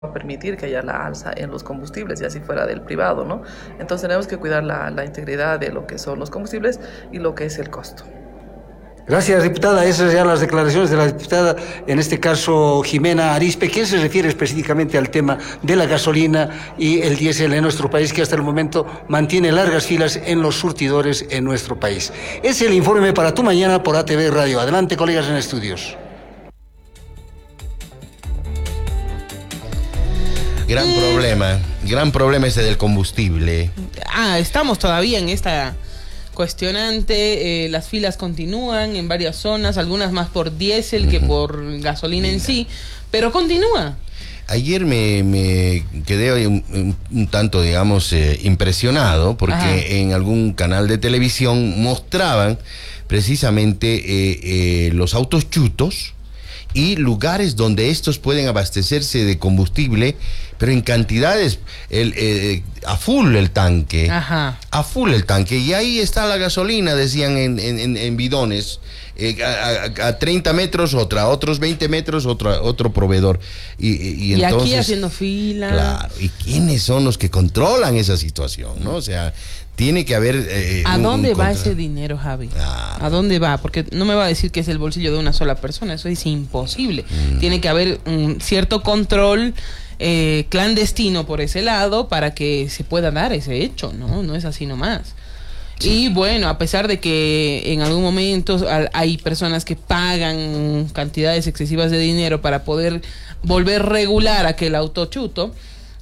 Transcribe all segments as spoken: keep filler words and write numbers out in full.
a permitir que haya la alza en los combustibles, y así fuera del privado, ¿no? Entonces tenemos que cuidar la, la integridad de lo que son los combustibles y lo que es el costo. Gracias, diputada. Esas ya las declaraciones de la diputada, en este caso Jimena Arizpe, que se refiere específicamente al tema de la gasolina y el diésel en nuestro país, que hasta el momento mantiene largas filas en los surtidores en nuestro país. Es el informe para Tu Mañana por A T V Radio. Adelante, colegas en estudios. Gran mm. problema, gran problema ese del combustible. Ah, estamos todavía en esta cuestionante, eh, las filas continúan en varias zonas, algunas más por diésel que por gasolina en sí, pero continúa. Ayer me, me quedé un, un, un tanto, digamos, eh, impresionado, porque Ajá. en algún canal de televisión mostraban precisamente eh, eh, los autos chutos y lugares donde estos pueden abastecerse de combustible, pero en cantidades, el, eh, a full el tanque, Ajá. a full el tanque, y ahí está la gasolina, decían en, en, en bidones, eh, a, a, a treinta metros otra, otros veinte metros otra, otro proveedor, y, y, y entonces, aquí haciendo fila. Claro, ¿y quiénes son los que controlan esa situación, no? O sea, tiene que haber... Eh, ¿A un, dónde un va ese dinero, Javi? Ah. ¿A dónde va? Porque no me va a decir que es el bolsillo de una sola persona, eso es imposible. Mm. Tiene que haber un cierto control eh, clandestino por ese lado para que se pueda dar ese hecho, ¿no? No es así nomás. Sí. Y bueno, a pesar de que en algún momento hay personas que pagan cantidades excesivas de dinero para poder volver regular aquel auto chuto,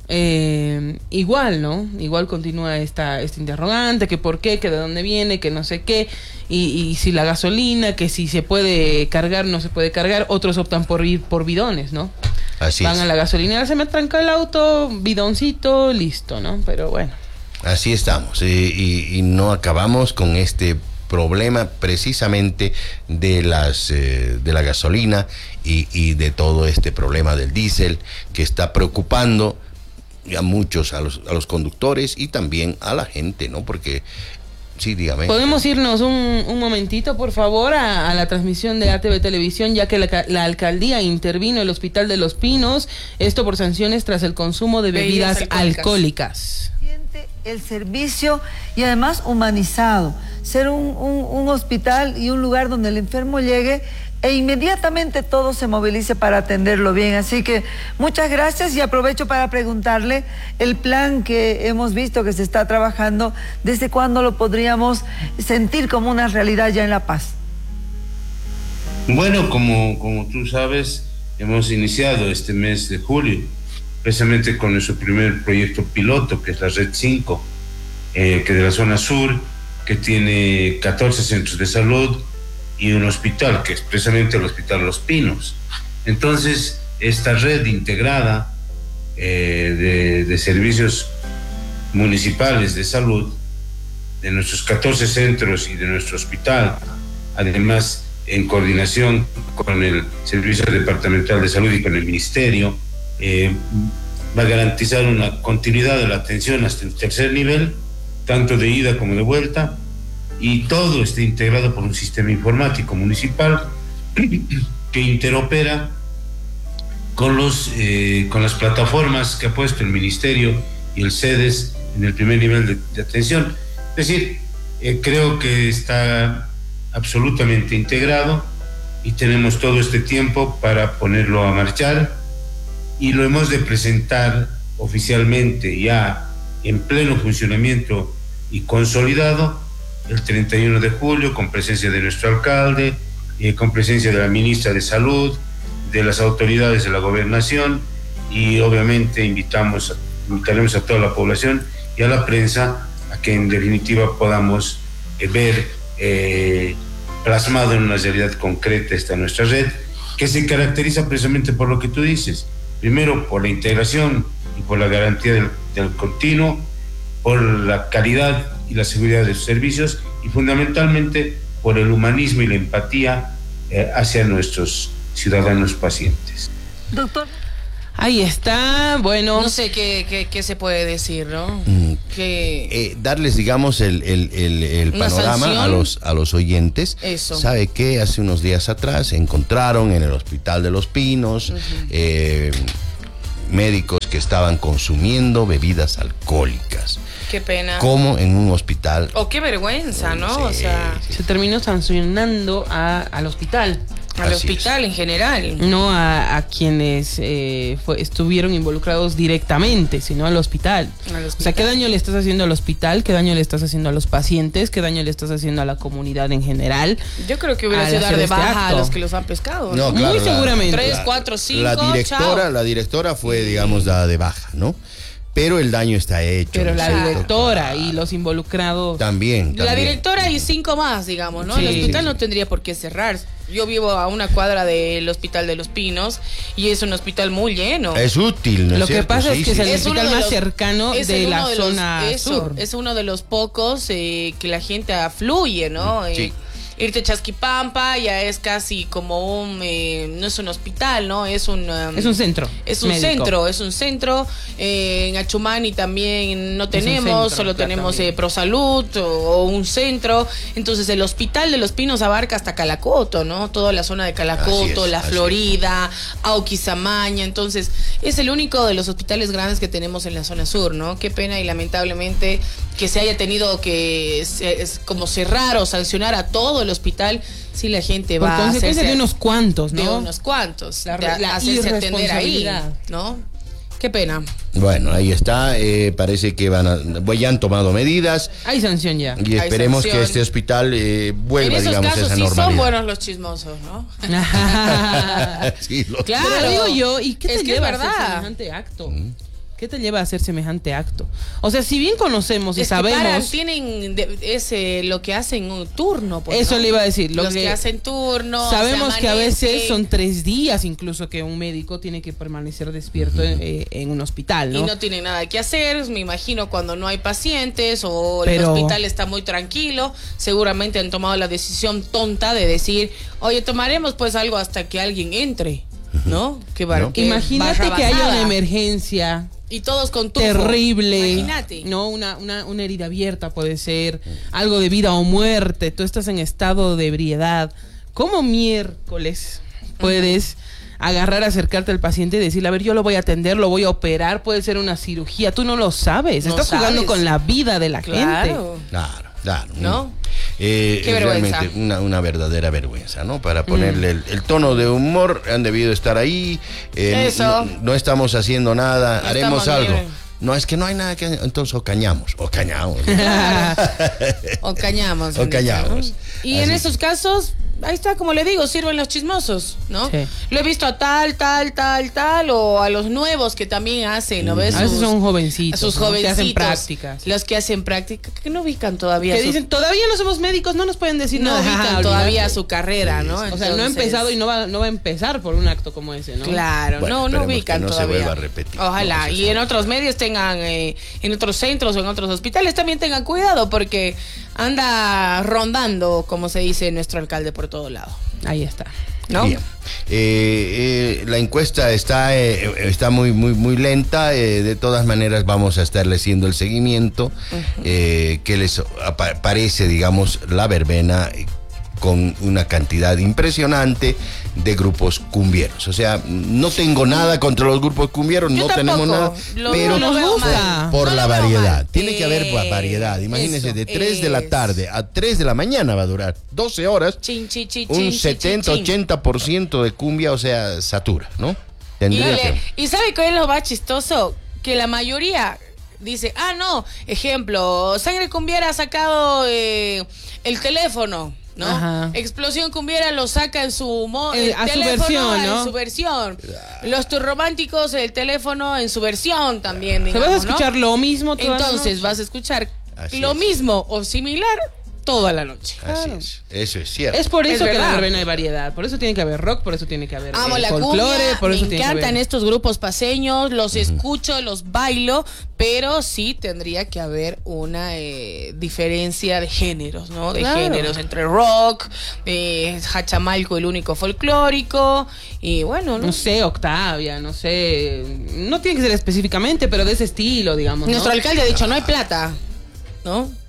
Eh, igual, ¿no? Igual continúa esta, este interrogante, que por qué, que de dónde viene, que no sé qué, y, y si la gasolina, que si se puede cargar, no se puede cargar. Otros optan por ir por bidones, ¿no? Así Van es. a la gasolinera, se me tranca el auto, bidoncito, listo, ¿no? Pero bueno. Así estamos, y, y, y no acabamos con este problema precisamente de las eh, de la gasolina y, y de todo este problema del diésel que está preocupando a muchos, a los, a los conductores y también a la gente, ¿no? Porque, sí, dígame. ¿Podemos irnos un, un momentito, por favor, a, a la transmisión de A T V Televisión, ya que la, la alcaldía intervino en el Hospital de Los Pinos, esto por sanciones tras el consumo de bebidas, bebidas alcohólicas? alcohólicas. El servicio y además humanizado, ser un, un, un hospital y un lugar donde el enfermo llegue e inmediatamente todo se movilice para atenderlo bien. Así que muchas gracias, y aprovecho para preguntarle el plan que hemos visto que se está trabajando, ¿desde cuándo lo podríamos sentir como una realidad ya en La Paz? Bueno, como, como tú sabes, hemos iniciado este mes de julio precisamente con nuestro primer proyecto piloto, que es la Red cinco, eh, que de la zona sur, que tiene catorce centros de salud y un hospital, que es precisamente el Hospital Los Pinos. Entonces, esta red integrada eh, de, de servicios municipales de salud, de nuestros catorce centros y de nuestro hospital, además en coordinación con el Servicio Departamental de Salud y con el Ministerio, eh, va a garantizar una continuidad de la atención hasta el tercer nivel, tanto de ida como de vuelta, y todo está integrado por un sistema informático municipal que interopera con, los, eh, con las plataformas que ha puesto el Ministerio y el CEDES en el primer nivel de, de atención. Es decir, eh, creo que está absolutamente integrado y tenemos todo este tiempo para ponerlo a marchar, y lo hemos de presentar oficialmente ya en pleno funcionamiento y consolidado el treinta y uno de julio, con presencia de nuestro alcalde, eh, con presencia de la ministra de Salud, de las autoridades de la gobernación, y obviamente invitamos, invitaremos a toda la población y a la prensa a que en definitiva podamos eh, ver eh, plasmado en una realidad concreta esta nuestra red, que se caracteriza precisamente por lo que tú dices. Primero, por la integración y por la garantía del, del continuo, por la calidad y la seguridad de sus servicios, y fundamentalmente por el humanismo y la empatía eh, hacia nuestros ciudadanos pacientes. Doctor. Ahí está, bueno. No sé qué, qué, qué se puede decir, ¿no? Mm. Que eh, darles, digamos, el, el, el, el panorama a los, a los oyentes. Eso. ¿Sabe qué? Hace unos días atrás se encontraron en el Hospital de Los Pinos uh-huh. eh, médicos que estaban consumiendo bebidas alcohólicas. Qué pena. Como en un hospital. Oh, qué vergüenza, ¿no? Sí, o sea, sí. Se terminó sancionando a, al hospital. Al Así hospital es. En general. No a, a quienes eh, fue, estuvieron involucrados directamente, sino al hospital. al hospital. O sea, ¿qué daño le estás haciendo al hospital? ¿Qué daño le estás haciendo a los pacientes? ¿Qué daño le estás haciendo a la comunidad en general? Yo creo que hubiera sido dar de este baja acto. A los que los han pescado. No, claro, muy seguramente. Tres, cuatro, cinco, la directora, chao. La directora fue, digamos, dada de baja, ¿no? Pero el daño está hecho. Pero ¿no? la directora y los involucrados. También, también. La directora y cinco más, digamos, ¿no? Sí, el hospital sí, no sí. tendría por qué cerrar. Yo vivo a una cuadra del Hospital de los Pinos y es un hospital muy lleno. Es útil, ¿no es Lo cierto? que pasa sí, es que sí. es el es hospital más los, cercano de la de zona los, eso, sur. Es uno de los pocos eh, que la gente afluye, ¿no? Sí. Eh, irte a Chasquipampa ya es casi como un, eh, no es un hospital, ¿no? Es un... Um, es un centro. Es un médico. centro, es un centro. Eh, en Achumani también no tenemos, centro, solo tenemos eh, ProSalud o, o un centro. Entonces el Hospital de los Pinos abarca hasta Calacoto, ¿no? Toda la zona de Calacoto, es, La Florida, Auquisamaña. Entonces es el único de los hospitales grandes que tenemos en la zona sur, ¿no? Qué pena y lamentablemente que se haya tenido que se, es como cerrar o sancionar a todo el hospital si la gente va por consecuencia a de unos cuantos, ¿no? De unos cuantos. La, de, la hacerse atender ahí, ¿no? Qué pena. Bueno, ahí está. Eh, parece que van a, pues ya han tomado medidas. Hay sanción ya. Y esperemos que este hospital eh, vuelva, en esos digamos, casos a esa sí normalidad. Son buenos los chismosos, ¿no? Sí, lo claro. Pero digo yo, ¿y qué te es que lleva es verdad. a hacer semejante acto? Mm. ¿Qué te lleva a hacer semejante acto? O sea, si bien conocemos y es sabemos... Que paran, tienen de, ese, lo que hacen un turno. Pues, eso ¿no? le iba a decir. Lo Los que, que hacen turno. Sabemos que a veces son tres días incluso que un médico tiene que permanecer despierto uh-huh. en, en un hospital, ¿no? Y no tienen nada que hacer, me imagino, cuando no hay pacientes o Pero... el hospital está muy tranquilo. Seguramente han tomado la decisión tonta de decir, oye, tomaremos pues algo hasta que alguien entre, ¿no? Que va, ¿No? que imagínate que haya una emergencia... Y todos con tufo. Terrible. Imagínate. No, una, una, una herida abierta puede ser, algo de vida o muerte. Tú estás en estado de ebriedad. ¿Cómo miércoles puedes uh-huh. agarrar, acercarte al paciente y decirle, a ver, yo lo voy a atender, lo voy a operar, puede ser una cirugía? Tú no lo sabes. No estás sabes. jugando con la vida de la claro. gente. Claro, claro. ¿No? Eh, Qué es vergüenza. realmente una, una verdadera vergüenza, ¿no? Para ponerle mm. el, el tono de humor, han debido estar ahí. Eh, Eso. No, no estamos haciendo nada, no haremos algo. Libre. No, es que no hay nada que... Entonces o cañamos, o cañamos. o cañamos. O cañamos. Y Así. en esos casos... Ahí está, como le digo, sirven los chismosos, ¿no? Sí. Lo he visto a tal, tal, tal, tal, o a los nuevos que también hacen, ¿no ves? A veces son jovencitos, a sus jovencitos, ¿no? Que hacen prácticas. Los que hacen práctica, que no ubican todavía. Que sus... dicen, todavía no somos médicos, no nos pueden decir no nada. No ubican todavía su carrera, ¿no? Entonces... O sea, no ha empezado y no va, no va a empezar por un acto como ese, ¿no? Claro, bueno, no, no ubican no todavía. Se vuelva a repetir. Ojalá, no, y en otros medios tengan, eh, en otros centros o en otros hospitales también tengan cuidado, porque anda rondando, como se dice nuestro alcalde, por todo lado. Ahí está, ¿no? Bien. Eh, eh, la encuesta está, eh, está muy, muy, muy lenta. Eh, de todas maneras, vamos a estarle haciendo el seguimiento. Uh-huh. eh, que les apa- parece, digamos, la verbena con una cantidad impresionante de grupos cumbieros. O sea, no tengo nada contra los grupos cumbieros, Yo no tampoco. tenemos nada, lo, pero no lo por, por no la lo variedad. Mal. Tiene eh, que haber variedad. Imagínense, eso, de tres de la es. tarde a tres de la mañana va a durar doce horas. Chin, chin, chin, un chin, setenta, ochenta por ciento de cumbia, o sea, satura, ¿no? Tendría y, que... le, y ¿sabe qué es lo más chistoso? Que la mayoría dice, ah, no, ejemplo, Sangre Cumbiera ha sacado eh, el teléfono, ¿no? Ajá. Explosión Cumbiera lo saca en su mo- eh, el a teléfono, su versión, ¿no? en su versión. Los Turrománticos, el teléfono en su versión también, digamos, ¿te vas a escuchar ¿no? lo mismo toda Entonces la vas a escuchar Así lo es. mismo o similar toda la noche. Así Claro. es, eso es cierto. Es por eso Es que en la verdad. verbena hay variedad. Por eso tiene que haber rock, por eso tiene que haber Amo eh, la folclore, cumbia, por eso me tiene que encantan haber... estos grupos paseños, los uh-huh. escucho, los bailo, pero sí tendría que haber una eh, diferencia de géneros, ¿no? De Claro. géneros entre rock, eh, Hachamalco, el único folclórico, y bueno, ¿no? No sé, Octavia, no sé... No tiene que ser específicamente, pero de ese estilo, digamos, ¿no? Nuestro alcalde ha dicho, no hay plata, ¿no?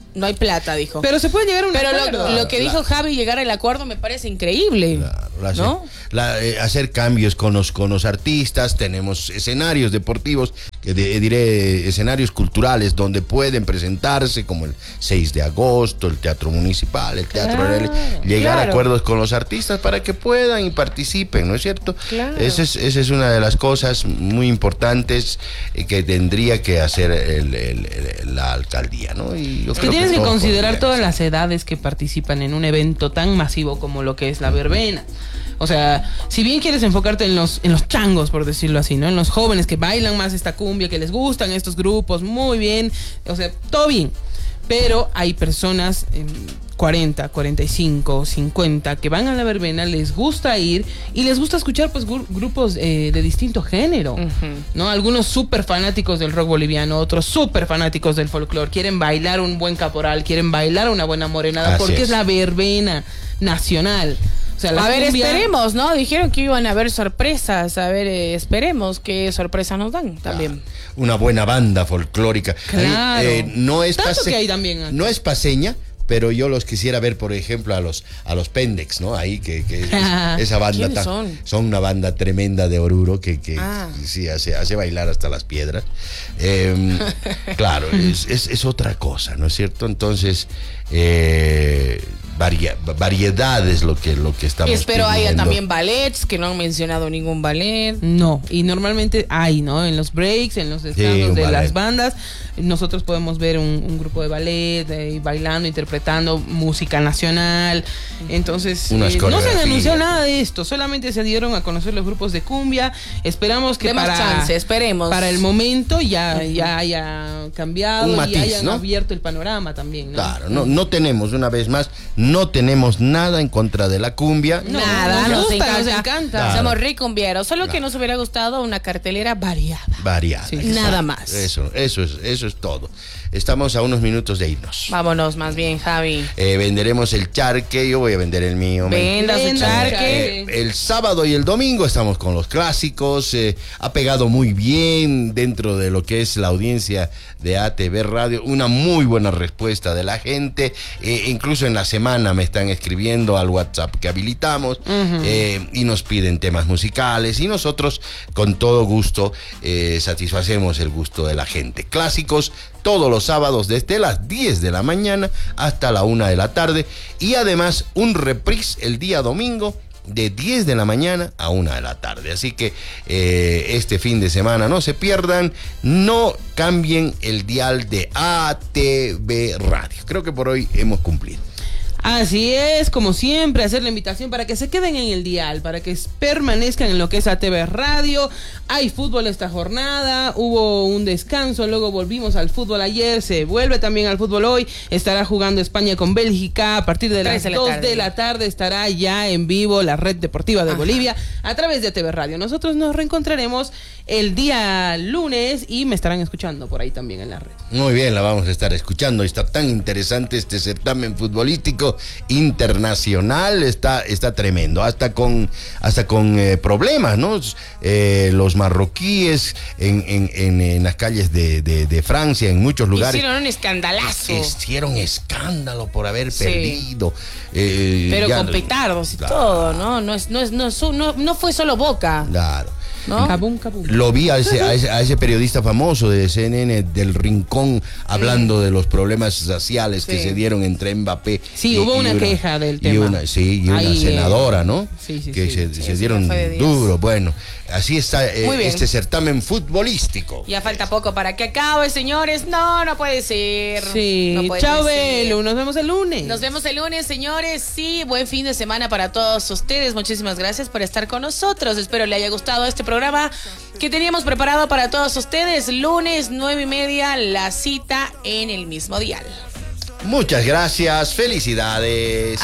No hay plata, dijo. Pero se puede llegar a un Pero acuerdo. lo, lo que dijo Javi, llegar al acuerdo me parece increíble. Claro, la- ¿no? la- eh, hacer cambios con los, con los artistas, tenemos escenarios deportivos, que de- diré escenarios culturales donde pueden presentarse, como el seis de agosto, el Teatro Municipal, el Teatro Claro, Arely, llegar claro. a acuerdos con los artistas para que puedan y participen, ¿no es cierto? Claro. Esa es, esa es una de las cosas muy importantes eh, que tendría que hacer el- el- el- la alcaldía, ¿no? Y yo Es que creo tienes que todo considerar podría todas ser. las edades que participan en un evento tan masivo como lo que es la verbena. O sea, si bien quieres enfocarte en los, en los changos, por decirlo así, ¿no? En los jóvenes que bailan más esta cumbia, que les gustan estos grupos, muy bien. O sea, todo bien. Pero hay personas eh, cuarenta, cuarenta y cinco, cincuenta que van a la verbena, les gusta ir y les gusta escuchar pues gru- grupos eh, de distinto género, Ujú. ¿no? Algunos súper fanáticos del rock boliviano, otros súper fanáticos del folclore, quieren bailar un buen caporal, quieren bailar una buena morenada, Así porque es. es. la verbena nacional. O sea, la A ver, cumbia- esperemos, ¿no? Dijeron que iban a haber sorpresas. A ver, eh, esperemos qué sorpresas nos dan también. Ah, una buena banda folclórica. Claro. Eh, no es Tanto pase- que hay también aquí. no es paseña, pero yo los quisiera ver, por ejemplo, a los a los Pendex, ¿no? Ahí que, que es- esa banda ¿Quiénes tan- son? son una banda tremenda de Oruro que, que Ah. sí hace, hace bailar hasta las piedras. Eh, claro, es, es, es otra cosa, ¿no es cierto? Entonces, eh, varia- variedad es lo que, lo que estamos Y espero haya pidiendo. también ballets, que no han mencionado ningún ballet. No, y normalmente hay, ¿no? En los breaks, en los descansos un de ballet. las bandas, nosotros podemos ver un, un grupo de ballet eh, bailando, interpretando música nacional. Entonces, Unas eh, no se han coreografías. anunciado nada de esto, solamente se dieron a conocer los grupos de cumbia. Esperamos que Demos para, chance, esperemos. para el momento ya, ya haya cambiado Un y matiz, hayan ¿no? abierto el panorama también, ¿no? Claro, no, no tenemos, una vez más, no tenemos nada en contra de la cumbia. No, Nada, nos nos, gusta, encanta. nos encanta. Claro. Somos ricumbieros. Solo que Claro. nos hubiera gustado una cartelera variada. Variada. Sí. exacto. Nada más. Eso, eso es, eso es todo. Estamos a unos minutos de irnos. Vámonos más bien, Javi. Eh, venderemos el charque, yo voy a vender el mío. me- Venda su Venda su charque. charque. Eh, el sábado y el domingo estamos con los clásicos. eh, ha pegado muy bien dentro de lo que es la audiencia de A T V Radio. Una muy buena respuesta de la gente. eh, incluso en la semana me están escribiendo al WhatsApp que habilitamos eh, y nos piden temas musicales. Y nosotros, con todo gusto, eh, satisfacemos el gusto de la gente. Clásicos todos los sábados desde las diez de la mañana hasta la una de la tarde. Y además un reprise el día domingo de diez de la mañana a una de la tarde. Así que eh, este fin de semana no se pierdan, no cambien el dial de A T V Radio. Creo que por hoy hemos cumplido. Así es, como siempre, hacer la invitación para que se queden en el dial, para que permanezcan en lo que es A T V Radio. Hay fútbol esta jornada, hubo un descanso, luego volvimos al fútbol ayer, se vuelve también al fútbol hoy. Estará jugando España con Bélgica a partir de las Tres de la dos tarde. de la tarde. Estará ya en vivo la red deportiva de Ajá. Bolivia a través de A T V Radio. Nosotros nos reencontraremos el día lunes y me estarán escuchando por ahí también en la red. Muy bien, la vamos a estar escuchando. Está tan interesante este certamen futbolístico internacional, está, está tremendo, hasta con, hasta con eh, problemas, ¿no? Eh, los marroquíes en, en, en, en las calles de, de, de Francia, en muchos lugares, Hicieron un escandalazo. hicieron escándalo por haber Sí. perdido. Eh, Pero ya- con petardos y Claro. todo, ¿no? No, es, no, es, no, es- no, no fue solo Boca, Claro. ¿no? Cabum, cabum. Lo vi a ese, a, ese, a ese periodista famoso de C N N del Rincón hablando de los problemas raciales que Sí. se dieron entre Mbappé. Sí, hubo una queja del y tema. Una, sí, y una Ahí, eh, senadora, ¿no? sí, sí, que sí. se, Sí, se sí, dieron fue de Dios. duro. Bueno, así está eh, Muy bien. este certamen futbolístico. Ya falta poco para que acabe, señores. No, no puede ser. Sí, No puede chao ser. Belu, nos vemos el lunes. Nos vemos el lunes, señores. Sí, buen fin de semana para todos ustedes. Muchísimas gracias por estar con nosotros. Espero le haya gustado este programa que teníamos preparado para todos ustedes. Lunes, nueve y media, la cita en el mismo dial. Muchas gracias, felicidades.